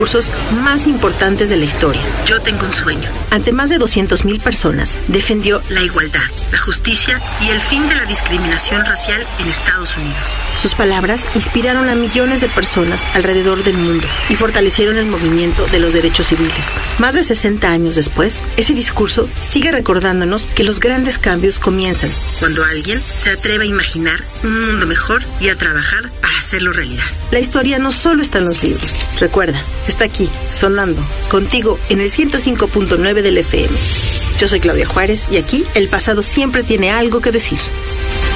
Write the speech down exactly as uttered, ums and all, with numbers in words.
discursos más importantes de la historia. Yo tengo un sueño. Ante más de doscientas mil personas, defendió la igualdad, la justicia y el fin de la discriminación racial en Estados Unidos. Sus palabras inspiraron a millones de personas alrededor del mundo y fortalecieron el movimiento de los derechos civiles. Más de sesenta años después, ese discurso sigue recordándonos que los grandes cambios comienzan cuando alguien se atreve a imaginar un mundo mejor y a trabajar para hacerlo realidad. La historia no solo está en los libros. Recuerda, está aquí, sonando, contigo en el ciento cinco punto nueve del F M. Yo soy Claudia Juárez y aquí el pasado siempre tiene algo que decir.